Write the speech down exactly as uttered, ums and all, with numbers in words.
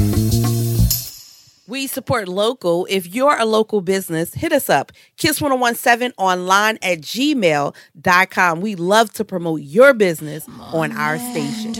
We support local. If you're a local business, hit us up. Kiss ten seventeen online at gmail dot com. We love to promote your business on our station.